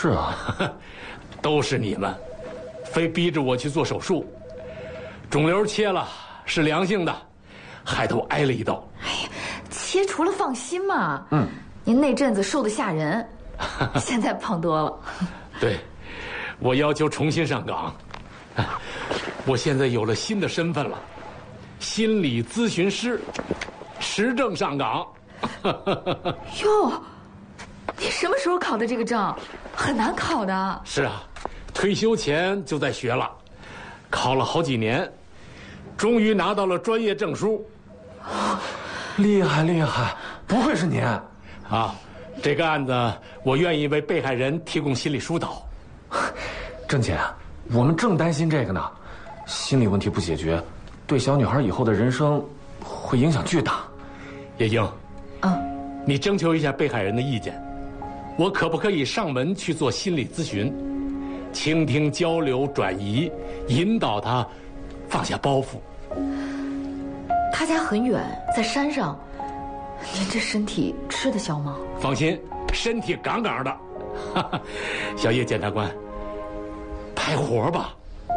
是啊， 都是你们，非逼着我去做手术。肿瘤切了是良性的，害得我挨了一刀。 哎呀，切除了放心嘛。您那阵子瘦得吓人，现在胖多了。 对，我要求重新上岗。我现在有了新的身份了，心理咨询师，持证上岗。 哟，你什么时候考的这个证？很难考的。 是啊，退休前就在学了，考了好几年，终于拿到了专业证书。 厉害厉害，不愧是您啊！这个案子我愿意为被害人提供心理疏导。 郑姐，我们正担心这个呢，心理问题不解决，对小女孩以后的人生会影响巨大。 叶英，你征求一下被害人的意见，我可不可以上门去做心理咨询，倾听、交流、转移，引导他放下包袱？ 他家很远，在山上，您这身体吃得消吗？ 放心，身体杠杠的。小叶检察官，派活吧。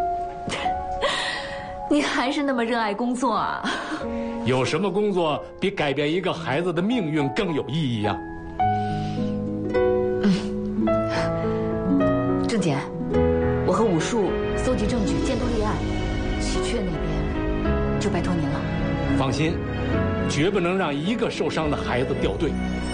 你还是那么热爱工作啊？ 有什么工作比改变一个孩子的命运更有意义呀？ 郑姐，我和武术搜集证据，监督立案，喜鹊那边就拜托您了。 放心，绝不能让一个受伤的孩子掉队。